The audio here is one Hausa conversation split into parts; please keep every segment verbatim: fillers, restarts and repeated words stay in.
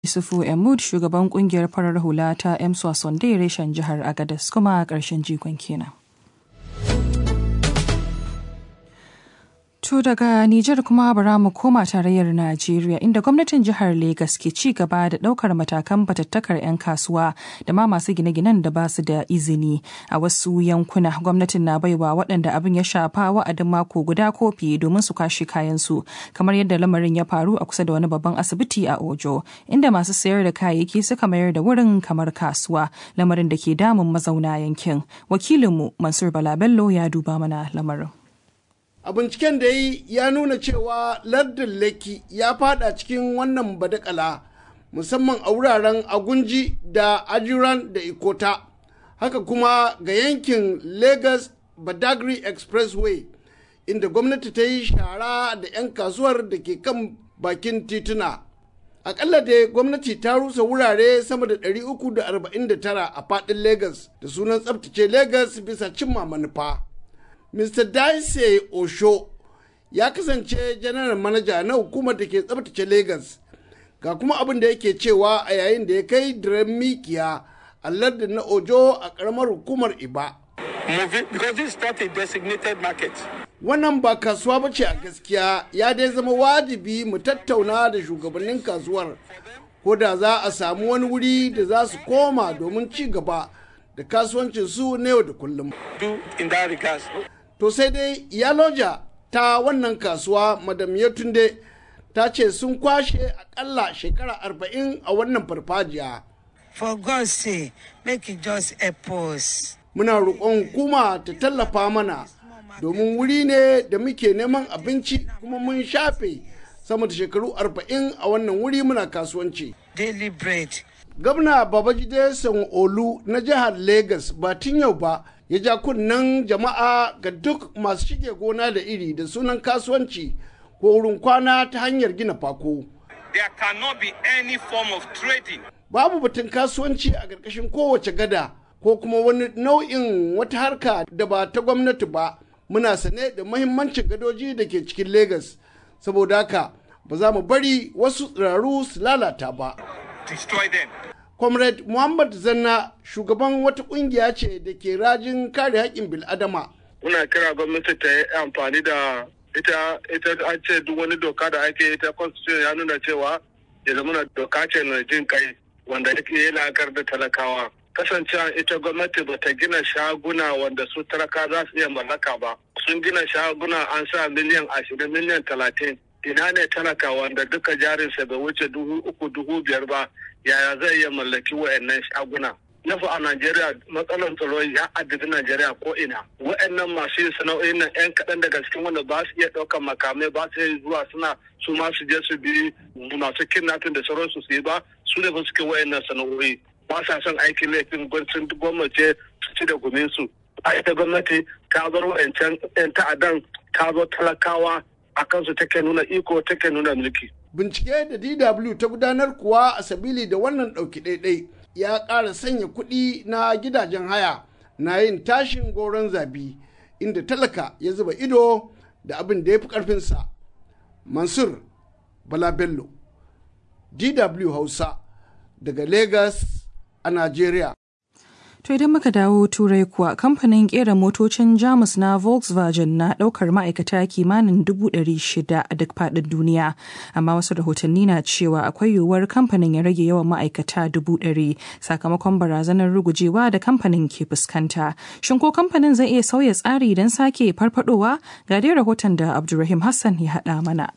Isufu Emud shugaban kungiyar farar hula ta Emswa Sunday reshen jihar Agadez kuma ƙarshen jikon kenan. To daga Nijar kuma bara mu koma tarayyar Najeriya inda gwamnatin jihar Legas ke ci gaba da daukar matakan fatattakar 'yan kasuwa da ma masu gine-ginen da ba su da izini a wasu yankuna. Gwamnatin na baiwa waɗanda abin ya shafa wa'adin mako guda ko fiye domin su kwashe kayansu kamar yadda lamarin ya faru a kusa da wani babban asibiti a Ojo inda masu sayar da kayayyaki suka mayar da wurin kamar kasuwa, lamarin da ke damun mazauna yankin. Wakilinmu Mansur Bala Bello ya duba mana lamarin. A binciken da yi ya nuna cewa lardin Lekki ya fada cikin wannan badakala musamman a wuraren Agunji da Ajiran da Ikota, haka kuma ga yankin Lagos Badagry Expressway inda gwamnati ta yi shara da 'yan kasuwar da ke kan bakin tituna. Akalla da gwamnati ta rusa wurare sama da ɗari uku da arba'in da tara a faɗin Lagos da sunan tsabtace Lagos bisa cimma manufa. Mister Daise Osho ya kasance janar manaja na hukumar da ke tsabtace Lagos. Ga kuma abin da yake cewa a yayin da ya kai diren mikiya a lardin na Ojo a karamar hukumar Iba. Wannan ba kasuwa ba ce a gaskiya, ya dai zama wajibi mu tattauna da shugabannin kasuwar ko da za a samu wani wuri da za su koma domin ci gaba da kasuwancin su na yau da kullum. To sai dai Iyaloja ta wannan kasuwa Madam Yetunde ta ce sun kwashe akalla shekara arba'in a wannan farfajiya. For God's sake, make it just help us. Muna roƙon hukuma ta tallafa mana domin wuri ne da muke neman abinci kuma mun shafe sama da shekaru arba'in a wannan wuri muna kasuwanci. Daily bread. Gwamna Babajide Sanwo-Olu na jihar Lagos ba tun yau ba ya ja kunnen jama'a ga duk masu shige gona da iri da sunan kasuwanci ko wurin kwana ta hanyar gina fako. There cannot be any form of trading. Babu batun kasuwanci a ƙarƙashin kowace gada ko kuma wani nau'in wata harka da ba ta gwamnati ba. Muna sane da mahimmancin gadoji da ke cikin Lagos, saboda haka ba za mu bari wasu tsiraru su lalata ba. Destroy them. Comrade Muhammad Zanna shugaban wata kungiya ce da ke rajin kare haƙƙin bil'adama. Muna kira gwamnati ta yi amfani da ita ita an ce duk wani doka da ake ita constitution ya nuna cewa ya zama doka ce na jin kai wanda yake yi la'akar da talakawa. Kasancewa ita gwamnati ba ta gina shaguna wanda su talaka za su iya mallaka ba. Sun gina shaguna an sa miliyan ashirin miliyan talatin. Ina ne talaka wanda duka jarinsa bai wuce dubu uku dubu biyar ba, yaya zai iya mallaki wa'annan shaguna? Nafa a Najeriya matsalar tsaro ya addabi Najeriya ko ina. Wa'annan masu yin sana'o'in nan 'yan kaɗan daga cikin wanda ba su iya ɗaukar makamai ba su iya zuwa suna su ma su je su bi masu kidnapping da sauransu su yi ba, su ne ba suke wa'annan sana'o'i. Ba sa son aikin laifin gwamnati su ci da gumin su. A ita gwamnati ta bar wa'ancan 'yan ta'addan ta zo talakawa a kansu take nuna iko take nuna mulki. Bincike da D W ta gudanar kuwa a sabili da wannan ɗauki ɗaiɗai ya ƙara sanya kuɗi na gidajen haya na yin tashin goron zabi inda talaka ya zuba ido da abin da ya fi ƙarfinsa. Mansur Bala Bello, D W Hausa daga Lagos a Najeriya. To idan muka dawo Turai kuwa kamfanin kera motocin Jamus na Volkswagen na daukar ma'aikata kimanin dubu ɗari shida a duk faɗin duniya. Amma wasu rahotanni na cewa akwai yiwuwar kamfanin ya rage yawan ma'aikata dubu ɗari sakamakon barazanar rugujewa da kamfanin ke fuskanta. Shin ko kamfanin zai iya sauya tsari don sake farfadowa? Ga dai rahoton da Abdulrahim Hassan ya haɗa mana.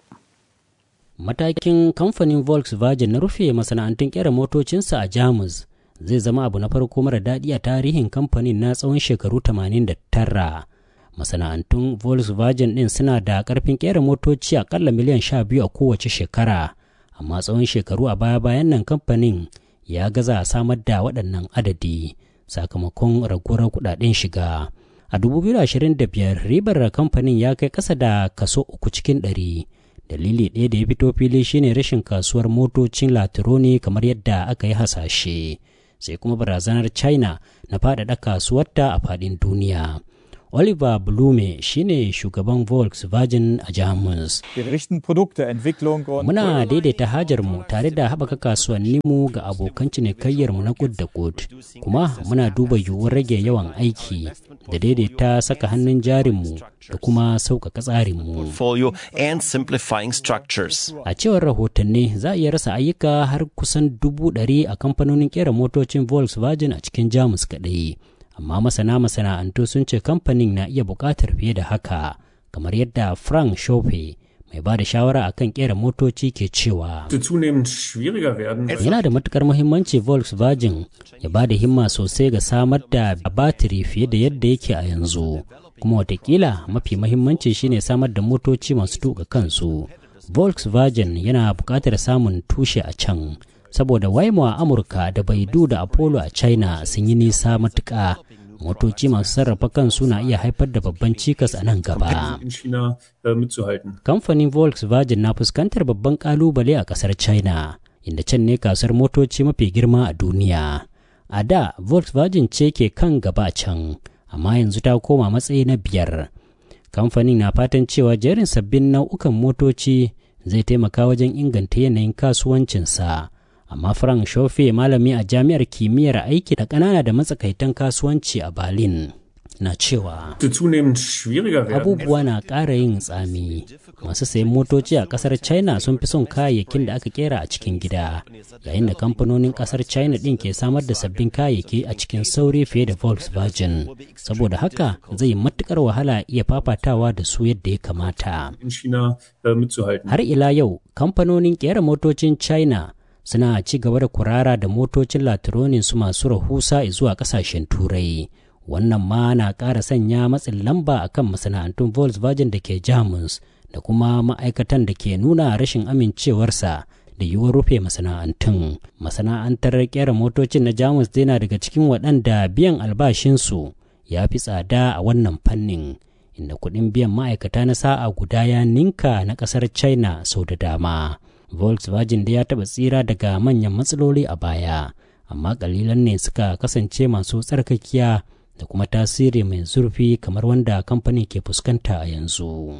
Matakin kamfanin Volkswagen na rufe masana'antun kera motocinsa a Jamus zai zama abu na farko mara daɗi a tarihin kamfanin na tsawon shekaru tamanin da tara. Masana'antun Volkswagen ɗin suna da ƙarfin ƙera motoci aƙalla miliyan sha biyu a kowace shekara, amma tsawon shekaru a baya-bayan nan kamfanin ya gaza a samar da waɗannan adadi sakamakon raguwar kuɗaɗen shiga. A dubu biyu da ashirin da biyar ribar kamfanin ya kai ƙasa da kaso uku cikin ɗari. Dalili ɗaya da ya fito fili shine rashin kasuwar motocin latironi kamar yadda aka yi hasashe. Sai kuma barazanar China na faɗaɗa kasuwarta a faɗin duniya. Oliver Blume shine shugaban Volkswagen a Jamus. Muna daidaita hajarmu tare da haɓaka kasuwanninmu ga abokan cinikayyarmu na kud da kud, kuma muna duba yiwuwar rage yawan aiki da daidaita saka hannun jarinmu da kuma sauƙaƙa tsarinmu. A cewar rahotanni za a iya rasa ayyuka har kusan dubu ɗari a kamfanonin ƙera motocin Volkswagen a cikin Jamus kaɗai. Amma masana masana'antu sun ce kamfanin na iya buƙatar fiye da haka, kamar yadda Frank Schope mai ba da shawara akan kera motoci ke cewa yana da matukar muhimmanci Volkswagen ya ba da himma sosai ga samar da batiri fiye da yadda yake a yanzu, kuma watakila mafi muhimmanci shine samar da motoci masu tuka kansu. Volkswagen yana buƙatar samun tushe a can, saboda Waymo a Amurka da Baidu da Apollo a China sun yi nisa matuƙa. Motoci masu sarrafa kansu na iya haifar da babban cikas a nan gaba. Kamfanin Volkswagen na fuskantar babban kalubale a kasar China, inda can ne kasuwar motoci mafi girma a duniya. A da, Volkswagen ce ke kan gaba can, amma yanzu ta koma matsayi na biyar. Kamfanin na fatan cewa jerin sabbin nau'ukan motoci zai taimaka wajen inganta yanayin kasuwancinsa. Amma Frank Schope, malami a jami'ar kimiyyar aiki da ƙanana da matsakaitan kasuwanci a Berlin, na cewa abubuwa na ƙara yin tsami. Masu sayan motoci a ƙasar China sun fi son kayayyakin da aka kera a cikin gida, yayin da kamfanonin ƙasar China ɗin ke samar da sabbin kayayyaki a cikin sauri fiye da Volkswagen. Saboda haka zai yi matuƙar wahala iya fafatawa da su yadda ya kamata. Har ila yau, kamfanonin ƙera motocin China suna ci gaba da kurara da motocin latronin su masu rahusa zuwa kasashen turai. Wannan ma na ƙara sanya matsin lamba akan masana'antun Volkswagen da ke Jamus da kuma ma'aikatan da ke nuna rashin amincewarsa da yiwuwar rufe masana'antun. Masana'antar ƙera motocin na Jamus dai na daga cikin waɗanda biyan albashinsu ya fi tsada a wannan fannin, inda kuɗin biyan ma'aikata na sa'a guda ya ninka na ƙasar China sau da dama. Volkswagen da ya taɓa tsira daga manyan matsaloli a baya, amma ƙalilan ne suka kasance masu tsarkakiya da kuma tasiri mai zurfi kamar wanda kamfanin ke fuskanta a yanzu.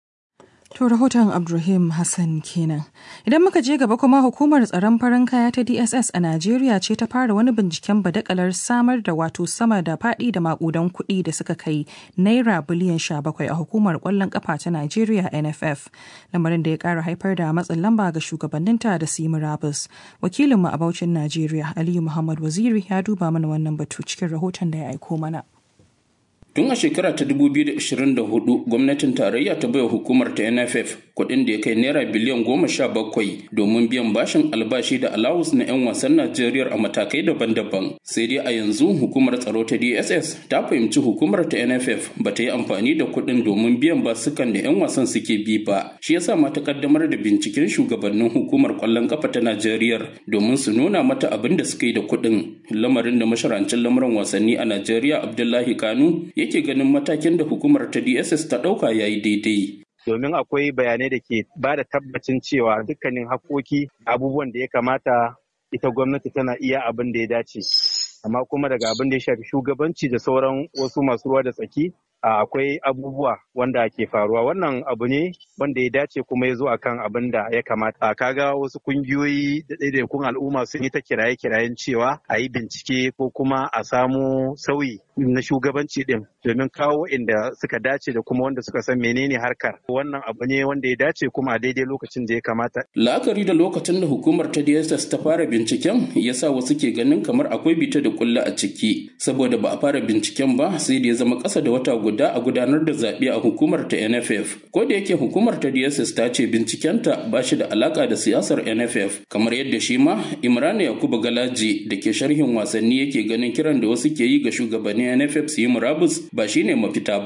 To rahoton Abdulrahim Hassan kenan. Idan muka je gaba kuma hukumar tsaron farin kaya ta D S S a Najeriya ce ta fara wani binciken badakalar samar da wato sama da faɗi da makudan kuɗi da suka kai naira biliyan sha bakwai a hukumar ƙwallon ƙafa ta Najeriya N F F. Lamarin da ya ƙara haifar da matsin lamba ga shugabanninta da su yi murabus. Wakilinmu a Bauchin Najeriya Aliyu Muhammad Waziri ya duba mana wannan batu cikin rahoton da ya aiko mana. Tun a shekara ta dubu biyu da ashirin da hudu, gwamnatin tarayya ta baiwa hukumar ta N F F kuɗin da ya kai naira biliyan goma sha bakwai domin biyan bashin albashi da alawus na 'yan wasan Najeriya a matakai daban-daban. Sai dai a yanzu hukumar tsaro ta D S S ta fahimci hukumar ta N F F ba ta yi amfani da kuɗin domin biyan basukan da 'yan wasan suke bi ba. Shi yasa ma ta kaddamar da binciken shugabannin hukumar ƙwallon ƙafa ta Najeriya domin su nuna mata abin da suka yi da kuɗin. Lamarin da masharancin lamuran wasanni a Najeriya Abdullahi Kanu yake ganin matakin da hukumar ta D S S ta ɗauka ya yi daidai. Domin akwai bayanai da ke ba da tabbacin cewa dukkanin haƙoƙi abubuwan da ya kamata ita gwamnati tana iya abin da ya dace. Amma kuma daga abin da ya shafi shugabanci da sauran wasu masu ruwa da tsaki, akwai abubuwa wanda ke faruwa. Wannan abu ne wanda ya dace kuma ya zo akan abin da ya kamata. Kaga wasu kungiyoyi da ɗaiɗaikun al'umma sun yi ta kiraye-kirayen cewa a yi bincike ko kuma a samu sauyi na shugabanci din domin kawo inda suka dace da kuma wanda suka san menene harkar. Wannan abu ne wanda ya dace kuma a daidai lokacin da ya kamata. La'akari da lokacin da hukumar ta D S S ta fara binciken yasa wasu ke ganin kamar akwai bita da kulla a ciki, saboda ba a fara binciken ba sai da ya zama ƙasa da wata guda a gudanar da zaɓe a hukumar ta N F F. Ko da yake hukumar ta D S S ta ce bincikenta ba shi da alaka da siyasar N F F, kamar yadda shi ma Imran Yakubu Galaji da ke sharhin wasanni yake ganin kiran da wasu ke yi ga shugabannin N F F su yi murabus ba shine mafita ba.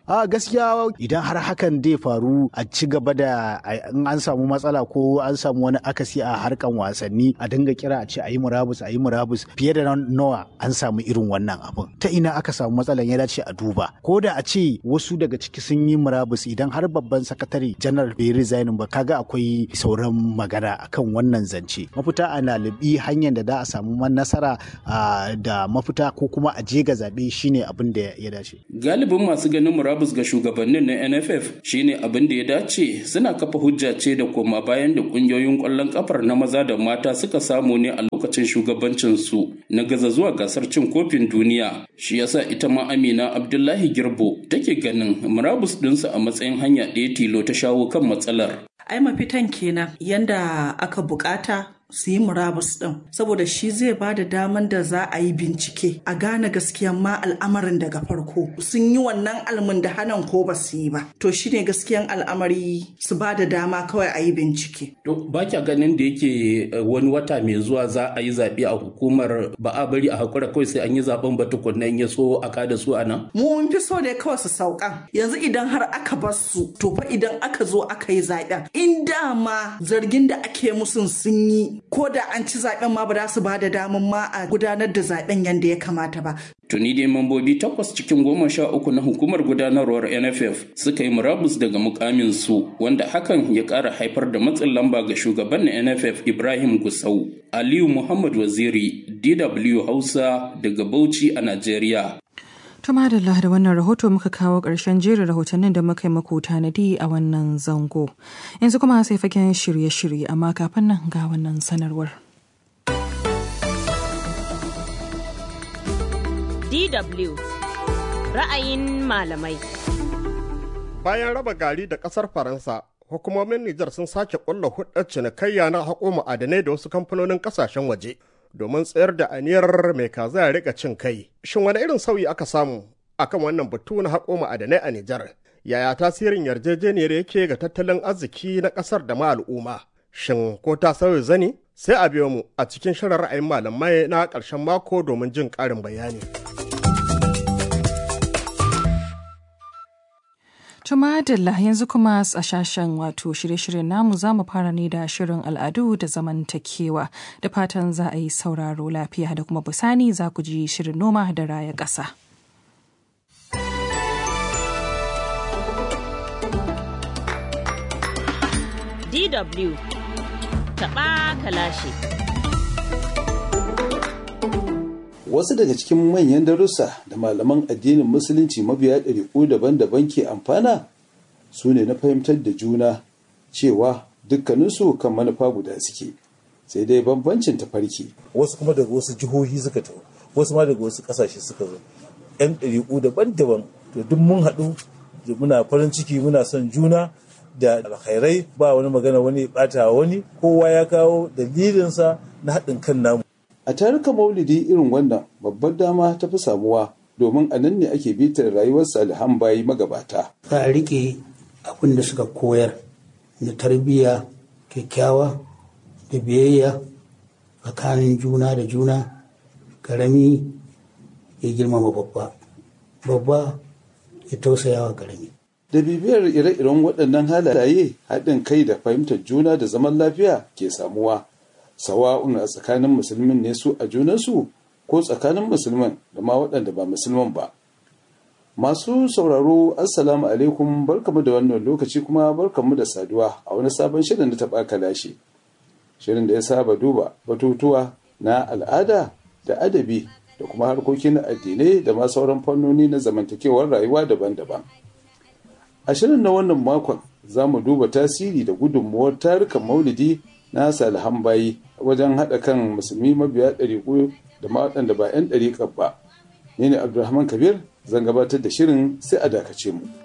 A gaskiya idan har hakan zai faru a ci gaba da in an samu matsala ko an samu wani akasi a harkan wasanni a dinga kira a ce a yi murabus a yi murabus fiye da nawa an samu irin wannan abin. Ta ina aka samu matsalan ya dace a duba. Ko da a ce wasu daga ciki sun yi murabus idan har babban sakatare janar bai resign ba kaga akwai sauran magana akan wannan zance. Mafita a lalibi hanyar da za a samu nasara da mafita ko kuma a je ga zaɓe shine abin da ya dace. Galibin masu ganin murabus ga shugabannin na N F F shine abin da ya dace suna kafa hujja ce da koma bayan da kungiyoyin kwallon kafar na maza da mata suka samu ne a lokacin shugabancin su na gaza zuwa gasar cin kofin duniya. Shi yasa ita ma Amina Abdullahi Girbo take ganin murabus dinsu a matsayin hanya ɗaya tilo ta shawo kan matsalar. Ai mafitan kenan yanda aka bukata su yi murabus ɗin saboda shi zai ba da daman da za a yi bincike a gane gaskiyan ma al'amarin daga farko sun yi wannan almun da hanan ko ba su yi ba to shine gaskiyan al'amari su ba da dama kawai a yi bincike. To ba kya ganin da yake wani wata mai zuwa za a yi zaɓe a hukumar ba a bari a hakura kawai sai an yi zaɓen ba tukunnan ya so a kada su a nan? Mu mun fi so ne kawai su saukan yanzu idan har aka bar su to fa idan aka zo aka yi zaɓen in dama zargin da ake musun sun yi ko da an ci zaben ma ba za su ba da damun ma a gudanar da zaben yadda ya kamata ba. Tuni dai mambobi takwas cikin goma sha uku na hukumar gudanarwar N F F suka yi murabus daga mukamin su wanda hakan ya ƙara haifar da matsin lamba ga shugaban na N F F Ibrahim Gusau. Aliyu Muhammad Waziri, D W Hausa daga Bauchi a Najeriya. Tuma da da wannan rahoto muka kawo ƙarshen jerin rahotannin da muka yi muku tanadi a wannan zango. Yanzu kuma sai fagen shirye-shirye amma kafin nan ga wannan sanarwar. D W ra'ayin malamai. Bayan raba gari da ƙasar Faransa, hukumomin Nijar sun sake ƙulla hudar cinikayya na haƙo ma'adanai da wasu kamfanonin ƙasashen waje. Domin tsayar da aniyar mai kaza ya rika cin kai. Shin wani irin sauyi aka samu akan wannan batu na haƙo ma'adanai a Nijar? Yaya tasirin yarjejeniyar yake ga tattalin arziki na ƙasar da ma al'umma? Shin ko ta sauya zani? Sai a biyo mu a cikin shirin ra'ayin malamai na ƙarshen mako domin jin ƙarin bayani. Tumadalla yanzu kuma a shashen wato shirye-shiryen namu za mu fara ne da shirin al'adu da zamantakewa da fatan za a yi sauraro lafiya da kuma bisani za ku ji shirin noma da raya ƙasa. D W taɓa kalashi. Wasu daga cikin manyan darussa da malaman addinin musulunci mabiya ɗariƙu daban-daban ke amfana su ne na fahimtar da juna cewa dukkaninsu kan manufa guda suke sai dai bambancin tafarki. Wasu kuma daga wasu jihohi suka tafi, wasu ma daga wasu ƙasashe suka zo. 'Yan ɗariƙu daban-daban to duk mun haɗu muna farin ciki muna son juna da alkhairai ba wani magana wani ɓata wani kowa ya kawo dalilinsa na haɗin kan namu. A taruka maulidi irin wannan babbar dama ta fi samuwa domin a nan ne ake bitar rayuwar salihan bayi magabata. Ka rike abin da suka koyar na tarbiyya kyakkyawa da biyayya tsakanin juna da juna, karami ya girmama babba, babba ya tausaya wa karami. Da bibiyar ire-iren waɗannan halaye haɗin kai da fahimtar juna da zaman lafiya ke samuwa. Sawa'un a tsakanin musulmin ne su a junansu ko tsakanin musulman da ma waɗanda ba musulman ba. Masu sauraro assalamu alaikum barkamu da wannan lokaci kuma barkamu da saduwa a wani sabon shirin da taɓa kalashi. Shirin da ya saba duba batutuwa na al'ada da adabi da kuma harkokin addinai da ma sauran fannoni na zamantakewar rayuwa daban-daban. A shirin na wannan makon za mu duba tasiri da gudunmuwar tarukan maulidi na salihan bayi wajen haɗa kan musulmi mabiya ɗariƙu da ma waɗanda ba 'yan ɗariƙar ba. Ni ne Abdulrahman Kabir zan gabatar da shirin sai a dakace mu.